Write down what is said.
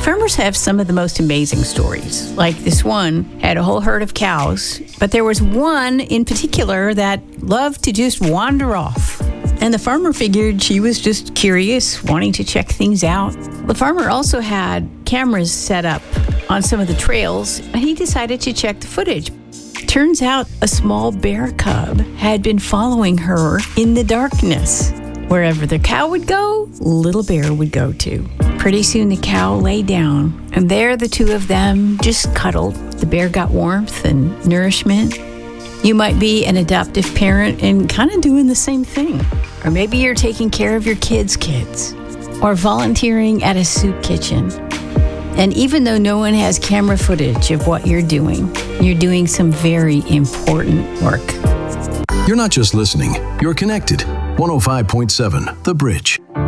Farmers have some of the most amazing stories. Like this one had a whole herd of cows, but there was one in particular that loved to just wander off. And the farmer figured she was just curious, wanting to check things out. The farmer also had cameras set up on some of the trails, and he decided to check the footage. Turns out a small bear cub had been following her in the darkness. Wherever the cow would go, Little Bear would go too. Pretty soon the cow lay down, and there the two of them just cuddled. The bear got warmth and nourishment. You might be an adoptive parent and kind of doing the same thing. Or maybe you're taking care of your kids' kids, or volunteering at a soup kitchen. And even though no one has camera footage of what you're doing some very important work. You're not just listening, you're connected. 105.7 The Bridge.